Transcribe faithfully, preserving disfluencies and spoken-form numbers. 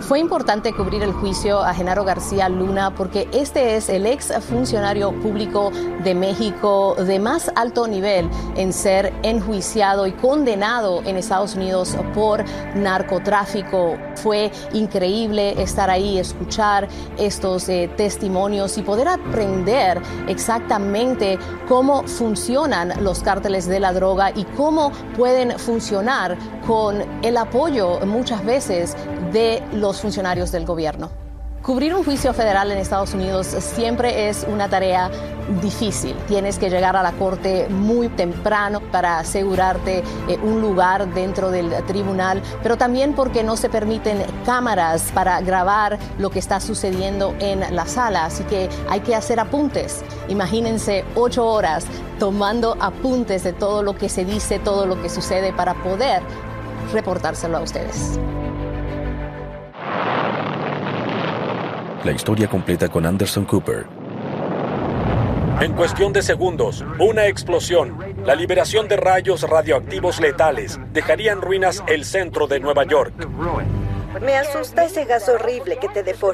Fue importante cubrir el juicio a Genaro García Luna porque este es el ex funcionario público de México de más alto nivel en ser enjuiciado y condenado en Estados Unidos por narcotráfico. Fue increíble estar ahí, escuchar estos eh, testimonios y poder aprender exactamente cómo funcionan los cárteles de la droga y cómo pueden funcionar con el apoyo muchas veces de los funcionarios del gobierno. Cubrir un juicio federal en Estados Unidos siempre es una tarea difícil. Tienes que llegar a la corte muy temprano para asegurarte eh, un lugar dentro del tribunal, pero también porque no se permiten cámaras para grabar lo que está sucediendo en la sala, así que hay que hacer apuntes. Imagínense ocho horas tomando apuntes de todo lo que se dice, todo lo que sucede para poder reportárselo a ustedes. La historia completa con Anderson Cooper. En cuestión de segundos, una explosión, la liberación de rayos radioactivos letales, dejaría en ruinas el centro de Nueva York. Me asusta ese gas horrible que te deforma.